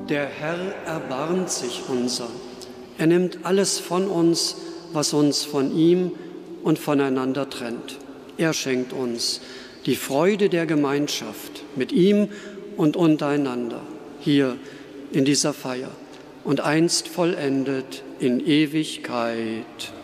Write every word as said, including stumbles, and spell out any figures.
Der Herr erbarmt sich unser. Er nimmt alles von uns, was uns von ihm und voneinander trennt. Er schenkt uns die Freude der Gemeinschaft mit ihm und untereinander, hier in dieser Feier und einst vollendet in Ewigkeit.